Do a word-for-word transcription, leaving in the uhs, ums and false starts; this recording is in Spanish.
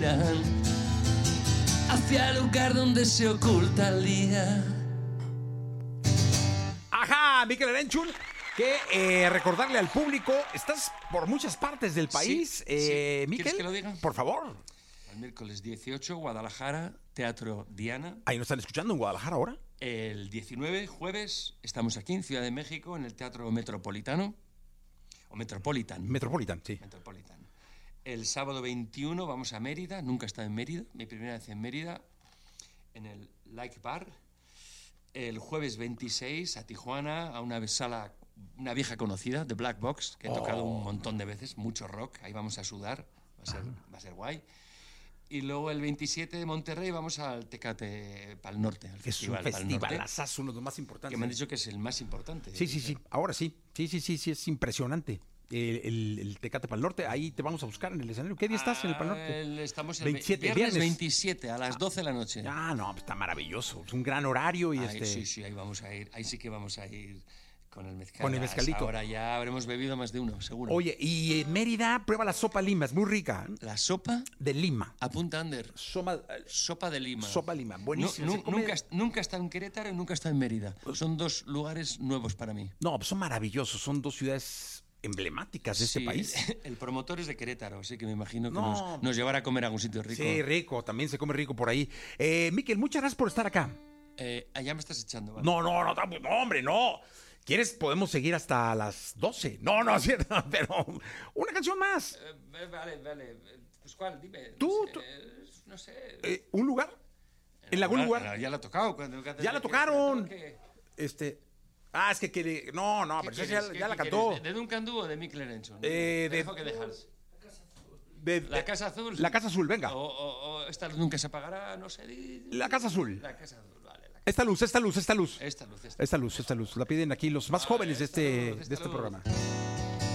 miran hacia el lugar donde se oculta el día. Ajá, Mikel Erenchun, que eh, recordarle al público, estás por muchas partes del país. Sí, eh, sí. Mikel, ¿Quieres que lo diga? por favor. El miércoles dieciocho, Guadalajara, Teatro Diana. Ahí nos están escuchando en Guadalajara ahora. El diecinueve, jueves, estamos aquí en Ciudad de México, en el Teatro Metropolitano. O Metropolitan. Metropolitan, sí. Metropolitan. El sábado veintiuno vamos a Mérida. Nunca he estado en Mérida. Mi primera vez en Mérida, en el Like Bar. El jueves veintiséis a Tijuana, a una sala, una vieja conocida, The Black Box, que he tocado Oh. un montón de veces, mucho rock. Ahí vamos a sudar. Va a ser, va a ser guay. Y luego el veintisiete de Monterrey vamos al Tecate Pal Norte, al Es un festival Pal Norte, festivalazazo, uno de los más importantes. que me han dicho que es el más importante. Sí, sí, sí, ahora sí. Sí, sí, sí, sí, es impresionante. El, el, el Tecate Pal Norte, ahí te vamos a buscar en el escenario. ¿Qué día estás en el Pal Ah, Norte? el- estamos el veintisiete, viernes, viernes. veintisiete a las doce de la noche. Ah, no, pues está maravilloso. Es un gran horario y Ahí, este. Sí, sí, ahí vamos a ir. Ahí sí que vamos a ir con el mezcal. Con el mezcalito. Ahora ya habremos bebido más de uno, seguro. Oye, y en Mérida, prueba la sopa Lima, es muy rica. ¿eh? La sopa, De Lima. apunta Ander. Soma, Sopa de Lima. sopa Lima, buenísima. No, Se nu- come- nunca, nunca he estado en Querétaro y nunca he estado en Mérida. Son dos lugares nuevos para mí. No, pues son maravillosos. Son dos ciudades emblemáticas de este Sí, país. El promotor es de Querétaro, así que me imagino que No. nos, nos llevará a comer a algún sitio rico. Sí, rico. También se come rico por ahí. Eh, Mikel, muchas gracias por estar acá. Eh, allá me estás echando, ¿vale? No, no, no, tam- no, hombre, no. ¿Quieres? Podemos seguir hasta las doce. No, no, es cierto, pero una canción más. Eh, vale, vale. Pues ¿cuál? Dime. Tú, no tú. sé, eh, no sé. Eh, ¿Un lugar? ¿En algún lugar? Ya la ha tocado. Cuando, cuando- Ya la que- tocaron. que- Este. Ah, es que quiere. No, no, ¿qué pero esa quieres? ya, ¿Qué- ya la qué cantó. quieres? ¿De, de Duncan Du o de Mikel Erenchun? Eh, Te de- dejo que dejas. De- La Casa Azul. La Casa Azul, venga. O, o- o esta luz nunca se apagará, no sé. di- La Casa Azul. La Casa Azul, vale. La, Esta luz, esta luz, esta luz. esta luz, esta. Esta luz, esta luz. La piden aquí los más jóvenes de esta este, luz, de esta este luz. programa.